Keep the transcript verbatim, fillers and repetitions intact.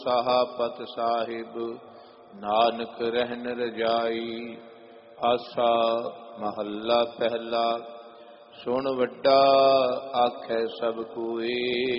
ਸਾਹਾਪਤ ਸਾਹਿਬ, ਨਾਨਕ ਰਹਿਨ ਰਜਾਈ। ਆਸਾ ਮਹੱਲਾ ਪਹਿਲਾ। ਸੁਣ ਵੱਡਾ ਆਖੈ ਸਭ ਕੋਏ,